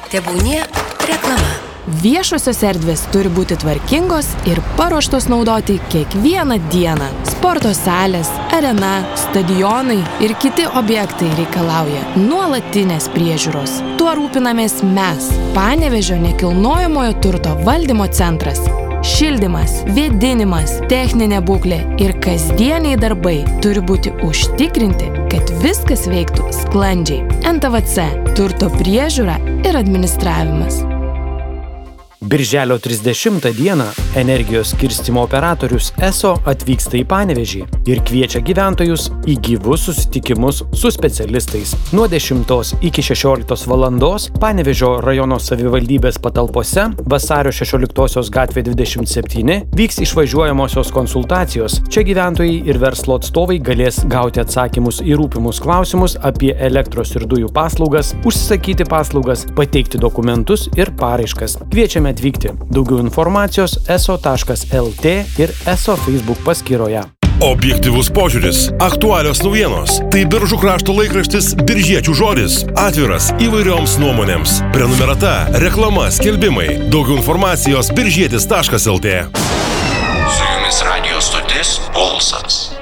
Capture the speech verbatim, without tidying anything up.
Tebūnie reklama. Viešosios erdvės turi būti tvarkingos ir paruoštos naudoti kiekvieną dieną. Sporto salės, arena, stadionai ir kiti objektai reikalauja nuolatinės priežiūros. Tuo rūpinamės mes, Panevėžio nekilnojamojo turto valdymo centras. Šildymas, vėdinimas, techninė būklė ir kasdieniai darbai turi būti užtikrinti, kad viskas veiktų sklandžiai. N T V C – turto priežiūra ir administravimas. Birželio trisdešimtą dieną energijos skirstymo operatorius E S O atvyksta į Panevėžį ir kviečia gyventojus į gyvus susitikimus su specialistais. Nuo dešimtos iki šešioliktos valandos Panevėžio rajono savivaldybės patalpose Vasario šešioliktosios gatvė dvidešimt septyni vyks išvažiuojamosios konsultacijos. Čia gyventojai ir verslo atstovai galės gauti atsakymus į rūpimus klausimus apie elektros ir dujų paslaugas, užsisakyti paslaugas, pateikti dokumentus ir paraiškas. Kviečiame atvykti. Daugiau informacijos eso taškas el tė ir eso Facebook paskyroje. Objektyvus požiūris, aktualios naujienos. Tai Biržų krašto laikraštis Biržiečių žodis. Atviras įvairioms nuomonėms. Prenumerata, reklama, skelbimai. Daugiau informacijos biržietis taškas el tė. Su jumis radio stotis Pulsas.